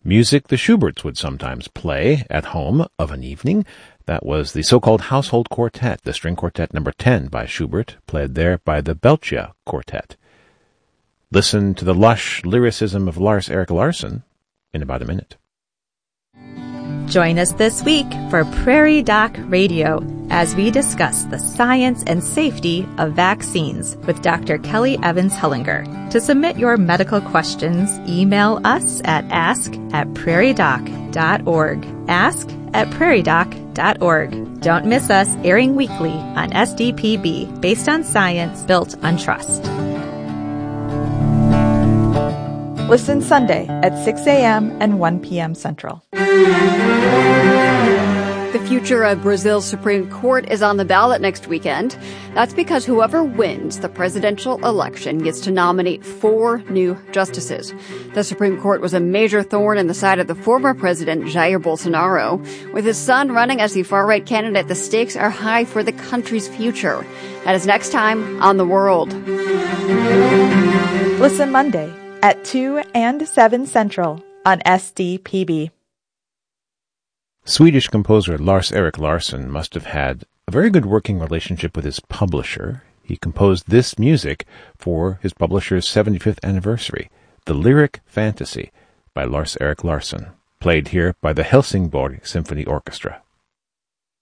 Music the Schuberts would sometimes play at home of an evening. That was the so-called Household Quartet, the string quartet number 10 by Schubert, played there by the Belcia Quartet. Listen to the lush lyricism of Lars-Erik Larsson in about a minute. Join us this week for Prairie Doc Radio as we discuss the science and safety of vaccines with Dr. Kelly Evans Hellinger. To submit your medical questions, email us at ask@prairiedoc.org. ask@prairiedoc.org. Don't miss us airing weekly on SDPB, based on science, built on trust. Listen Sunday at 6 a.m. and 1 p.m. Central. The future of Brazil's Supreme Court is on the ballot next weekend. That's because whoever wins the presidential election gets to nominate 4 new justices. The Supreme Court was a major thorn in the side of the former president, Jair Bolsonaro. With his son running as the far-right candidate, the stakes are high for the country's future. That is next time on The World. Listen Monday at 2 and 7 Central on SDPB. Swedish composer Lars-Erik Larsson must have had a very good working relationship with his publisher. He composed this music for his publisher's 75th anniversary, The Lyric Fantasy by Lars-Erik Larsson, played here by the Helsingborg Symphony Orchestra.